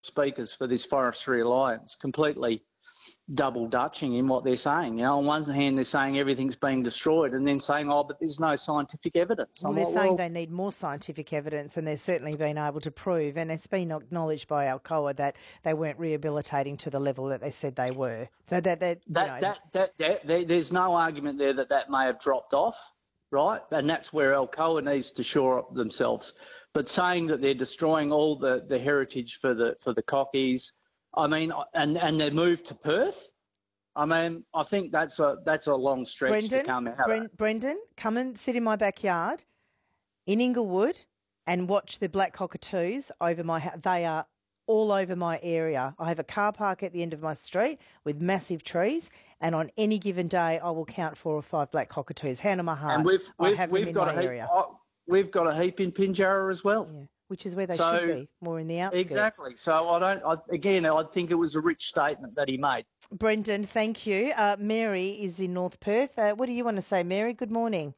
speakers for this Forestry Alliance completely double dutching in what they're saying. You know, on one hand they're saying everything's being destroyed, and then saying, "Oh, but there's no scientific evidence." Well, they're saying they need more scientific evidence, and they've certainly been able to prove, and it's been acknowledged by Alcoa that they weren't rehabilitating to the level that they said they were. So there's no argument there that may have dropped off, right? And that's where Alcoa needs to shore up themselves. But saying that they're destroying all the heritage for the cockies, I mean, and their move to Perth, I mean, I think that's a long stretch to come out. Brendan, come and sit in my backyard in Inglewood and watch the black cockatoos over my house. They are all over my area. I have a car park at the end of my street with massive trees, and on any given day I will count 4 or 5 black cockatoos. Hand on my heart, and we've got a heap in Pinjarra as well. Yeah. Which is where they should be, more in the outskirts. Exactly. So I think it was a rich statement that he made. Brendan, thank you. Mary is in North Perth. What do you want to say, Mary? Good morning.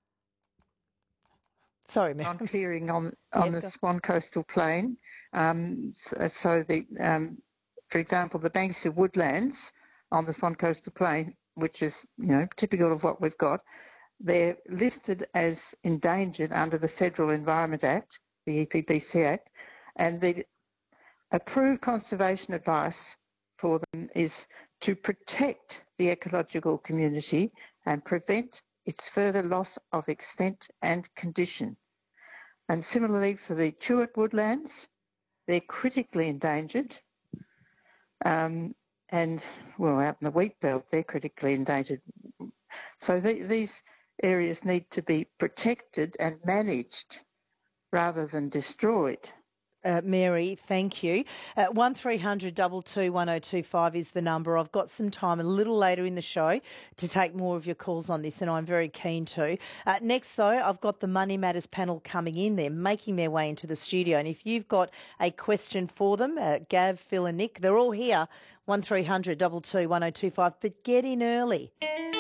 Sorry, Mary. On clearing on the Swan Coastal Plain. For example, the Banksia woodlands on the Swan Coastal Plain, which is, typical of what we've got, they're listed as endangered under the Federal Environment Act, the EPBC Act, and the approved conservation advice for them is to protect the ecological community and prevent its further loss of extent and condition. And similarly for the Chewett woodlands, they're critically endangered. Out in the wheat belt, they're critically endangered. So these areas need to be protected and managed rather than destroyed. Mary, thank you. 1300 22 1025 is the number. I've got some time a little later in the show to take more of your calls on this, and I'm very keen to. Next, though, I've got the Money Matters panel coming in. They're making their way into the studio, and if you've got a question for them, Gav, Phil and Nick, they're all here, 1300 22 1025, but get in early.